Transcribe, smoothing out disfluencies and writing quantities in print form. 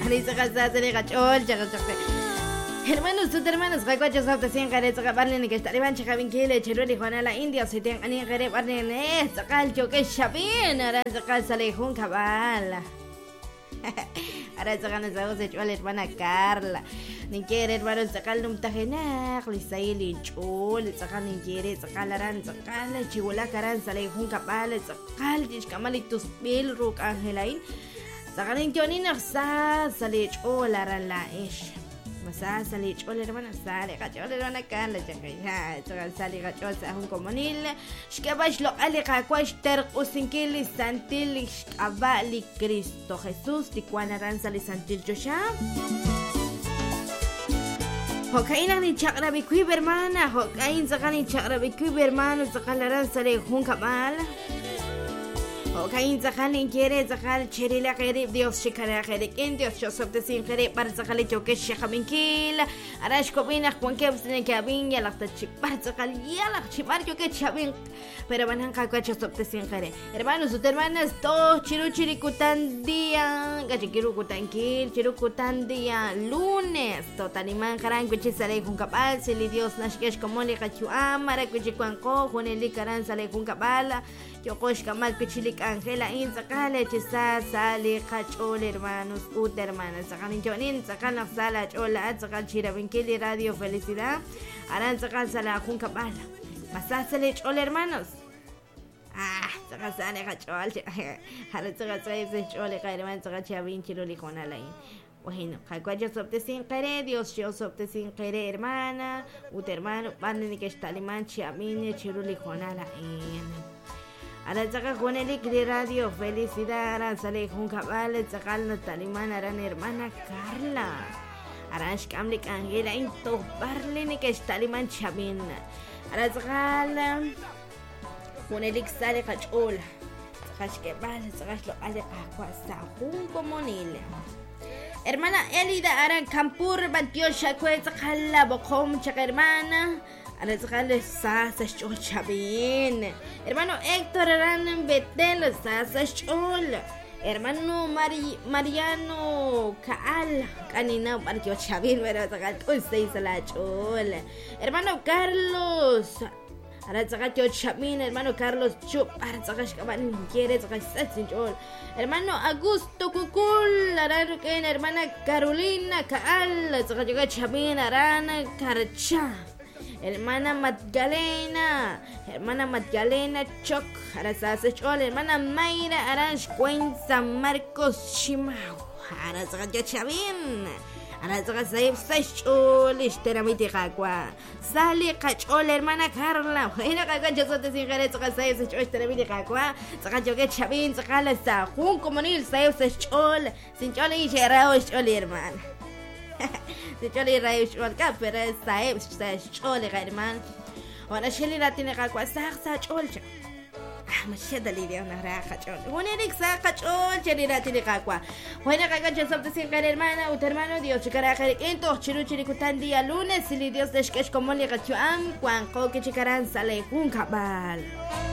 Alisa Casasari Gachol, hermanos, tus hermanos, Racochos of the Sien Garets of Barlin, que estaban Chabin Kile, Cheruri, Juana, India, si tienen any Gareb Barlin, Sacal, que Shabin, Arazacal Salejun Cabal. Arazagan is always a toilet, Mana Carla. Nigeria, hermanos, Sacalum Tajena, Lisaili, Chul, Sacan Nigeria, Sacalaran, Sacala, Chihuala, Caran, Salejun Cabal, Sacal, Camalitus, Bill, Rook, Angelain. Sacanin Tionina, Salech, all la ish. Masa salich ol hermana sale gachol hermana Carla chakaya chagal sale gachol sa hun comunil shkabash lo ale kakwash terqusinkili santil shkabali Cristo Jesús tikwana ran sale santil josha hokaina ni chakra bikwi hermana hokain zakani chakra bikwi hermano zakalaran sale hun kamal Okain zakhalin quiere zakhal cherila qerib Dios shikara qerib in Dios Joseph de sin qerib bar zakhali choke shakhabinkil arash kobina Juan Kebsne kabin ya laqta chibar zakhal ya laq chibar choke chabin pero van kakwa Joseph de sin qerib hermanos sus hermanas to chiru chirikutan dia gachikiru kutankil chiru kutan dia lunes to taniman karan kuchi sale kun kapal sili Dios nashkesh komoli qachu amara kuchi kwanko huneli karan sale kun kapala Yokosh kamal kuchilik Angela in sakale chisa sali kachol hermanos ut hermanas sakan jonin sakan sala chola sakan chira vinkili radio felicidad aran sakan sala kun kabala masasale chol hermanos sakan sala kachol aran sakan sai chol hermanos sakan chavin chiro likona lain Bueno, Jacuacho sopte sin querer, Dios yo sopte sin querer, hermana, ut hermano, pan ni que está liman chiamine chiruli conala Ara tsaka koneli kri radio felicidad ara sale hun kabale tsakal na taliman aran hermana Carla aran shkamlik Angela into barle ni que taliman chabin ara tsakal koneli sale kachol tsakash ke bale tsakash lo ale kakwa sa hun komonile hermana Elida aran kampur bantio shakwe tsakala bokom chaka hermana Arezgale sasa chol chabin hermano Héctor Aran Betel sasa chol hermano Mariano Kaal kanina barquio chabin pero sagal con seis la chol hermano Carlos Arezgale chabin hermano Carlos chup arezgale kaban quiere sagal seis chol hermano Augusto Kukul aran ken hermana Carolina Kaal sagal chabin aran Karcha Hermana Magdalena Choc Arasasa Chol hermana Mayra Aranj Cuen San Marcos Chimau Arasaka Chavin Arasaka Saib Sachol Esteramiti Kakwa Sali Kachol hermana Carla Hina Kakwa Josote sin Jerez Saib Sachol Esteramiti Kakwa Saka Joke Chavin Sakala Sa Jun Comunil Saib Sachol Sin Choli Cherao Chol hermana Se choli rayo chol ka pero saib sa choli herman ora sheli ratine ka kwa sa chol cha mashada lidia na raha chol honerik sa chol cheli ratine ka kwa hoina ka Joseph de sin hermana u hermano Dios chikara ento chiru chirikutan dia lunes si Dios deshkesh como le gachuam kwan ko que chikaran sale kun kabal